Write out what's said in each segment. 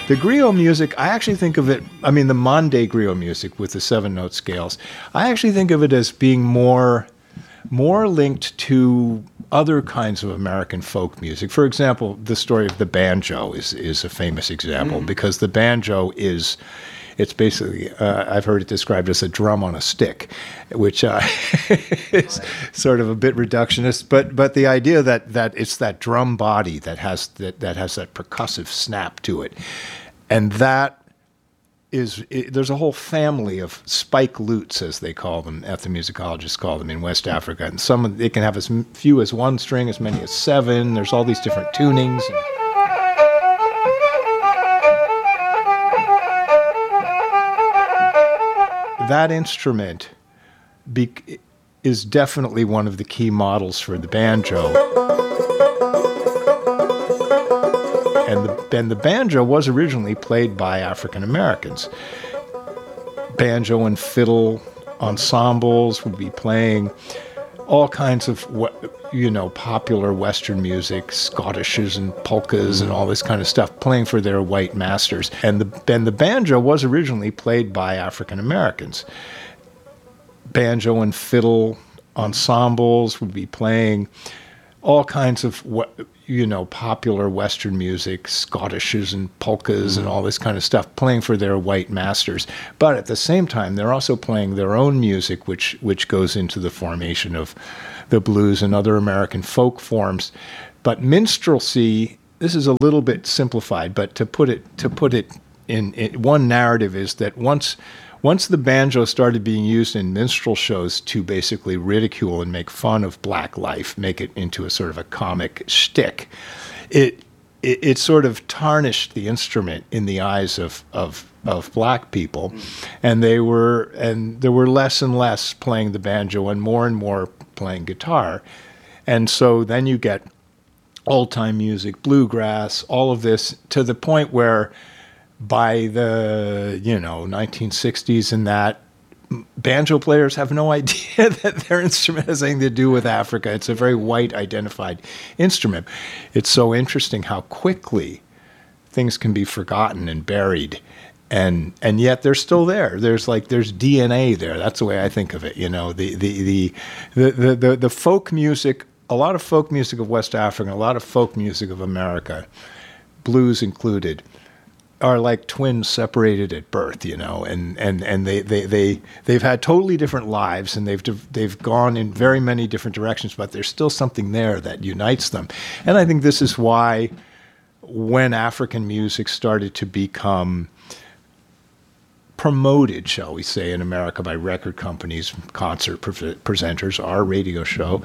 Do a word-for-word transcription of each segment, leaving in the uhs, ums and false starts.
The griot music, I actually think of it, I mean, the Monde griot music with the seven-note scales, I actually think of it as being more, more linked to other kinds of American folk music. For example, the story of the banjo is, is a famous example, mm. because the banjo is... It's basically, uh, I've heard it described as a drum on a stick, which uh, is sort of a bit reductionist. But but the idea that, that it's that drum body that has that, that has that percussive snap to it, and that is it, there's a whole family of spike lutes, as they call them, ethnomusicologists call them in West Africa, and some they can have as few as one string, as many as seven. There's all these different tunings. And, that instrument be- is definitely one of the key models for the banjo. And the, and the banjo was originally played by African Americans. Banjo and fiddle ensembles would be playing all kinds of, you know, popular Western music, Scottishes and polkas and all this kind of stuff, playing for their white masters. And the and the banjo was originally played by African Americans. Banjo and fiddle ensembles would be playing all kinds of, you know, popular Western music, Scottishes and polkas and all this kind of stuff, playing for their white masters. But at the same time, they're also playing their own music, which which goes into the formation of the blues and other American folk forms. But minstrelsy, this is a little bit simplified, but to put it to put it in, in one narrative is that once once the banjo started being used in minstrel shows to basically ridicule and make fun of black life, make it into a sort of a comic shtick, it it, it sort of tarnished the instrument in the eyes of of of black people, and they were and there were less and less playing the banjo and more and more playing guitar. And so then you get old-time music, bluegrass, all of this, to the point where by the, you know, nineteen sixties and that, banjo players have no idea that their instrument has anything to do with Africa. It's a very white identified instrument. It's so interesting how quickly things can be forgotten and buried. And and yet they're still there. There's like there's D N A there. That's the way I think of it. You know, the the the the the, the, the folk music, a lot of folk music of West Africa, a lot of folk music of America, blues included, are like twins separated at birth. You know, and and and they they they they've had totally different lives, and they've they've gone in very many different directions, but there's still something there that unites them. And I think this is why when African music started to become promoted, shall we say, in America by record companies, concert pre- presenters, our radio show,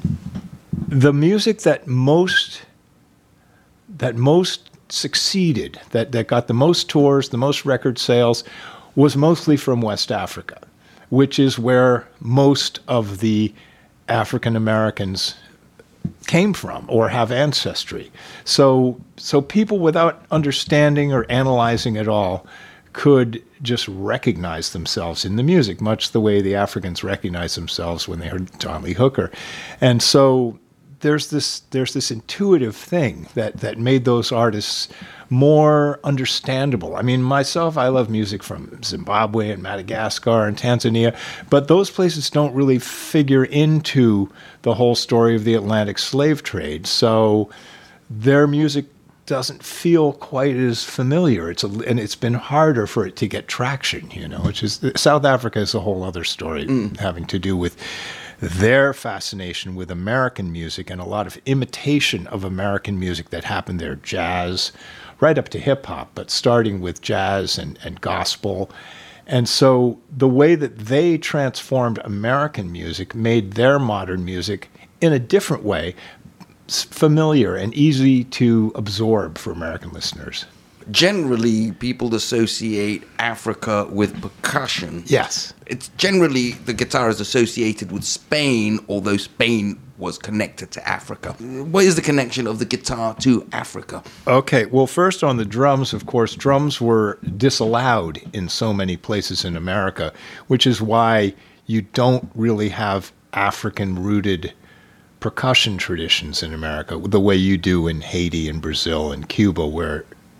the music that most that most succeeded, that, that got the most tours, the most record sales, was mostly from West Africa, which is where most of the African Americans came from or have ancestry. So so people without understanding or analyzing at all could just recognize themselves in the music, much the way the Africans recognized themselves when they heard John Lee Hooker. And so there's this there's this intuitive thing that, that made those artists more understandable. I mean, myself, I love music from Zimbabwe and Madagascar and Tanzania, but those places don't really figure into the whole story of the Atlantic slave trade. So their music doesn't feel quite as familiar. It's a, and it's been harder for it to get traction, you know, which is, South Africa is a whole other story mm. having to do with their fascination with American music and a lot of imitation of American music that happened there, jazz, right up to hip hop, but starting with jazz and, and gospel. And so the way that they transformed American music made their modern music in a different way familiar and easy to absorb for American listeners. Generally, people associate Africa with percussion. Yes. It's generally the guitar is associated with Spain, although Spain was connected to Africa. What is the connection of the guitar to Africa? Okay, well, first on the drums, of course, drums were disallowed in so many places in America, which is why you don't really have African-rooted percussion traditions in America the way you do in Haiti and Brazil and Cuba, where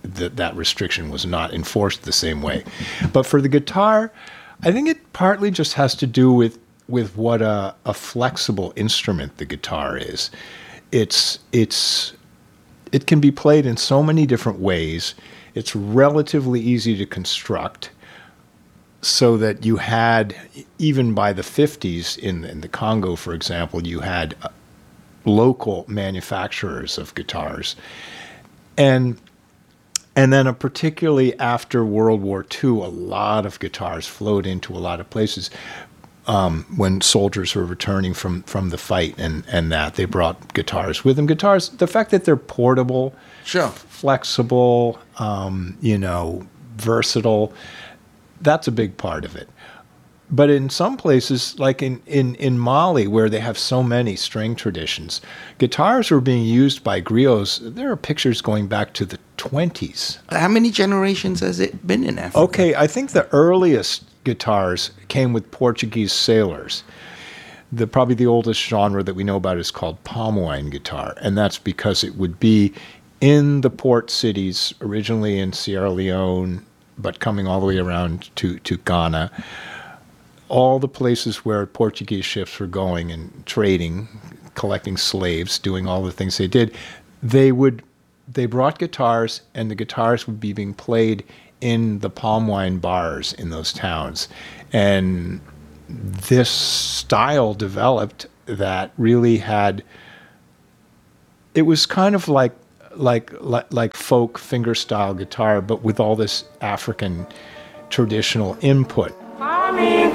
that that restriction was not enforced the same way. But for the guitar, I think it partly just has to do with with what a, a flexible instrument the guitar is. It's it's it can be played in so many different ways. It's relatively easy to construct, so that you had, even by the fifties in, in the Congo, for example, you had uh, local manufacturers of guitars. And and then uh, particularly after World War Two, a lot of guitars flowed into a lot of places. Um, when soldiers were returning from, from the fight and, and that, they brought guitars with them. Guitars, the fact that they're portable, Sure. f- flexible, um, you know, versatile, that's a big part of it. But in some places, like in, in, in Mali, where they have so many string traditions, guitars were being used by griots. There are pictures going back to the twenties. How many generations has it been in Africa? Okay, I think the earliest guitars came with Portuguese sailors. The probably the oldest genre that we know about is called palm wine guitar, and that's because it would be in the port cities, originally in Sierra Leone, but coming all the way around to, to Ghana, all the places where Portuguese ships were going and trading, collecting slaves, doing all the things they did, they would they brought guitars, and the guitars would be being played in the palm wine bars in those towns. And this style developed that really had, it was kind of like like like, like folk fingerstyle guitar, but with all this African traditional input.